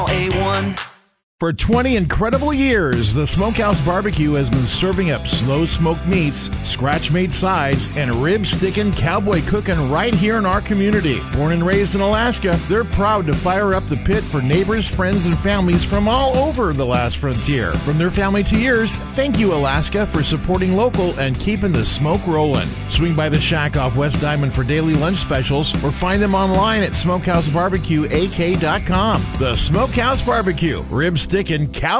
A1. For 20 incredible years, the Smokehouse Barbecue has been serving up slow-smoked meats, scratch-made sides, and rib-sticking cowboy cooking right here in our community. Born and raised in Alaska, they're proud to fire up the pit for neighbors, friends, and families from all over the last frontier. From their family to yours, thank you, Alaska, for supporting local and keeping the smoke rolling. Swing by the shack off West Diamond for daily lunch specials or find them online at smokehousebarbecueak.com. The Smokehouse Barbecue, rib-sticking cow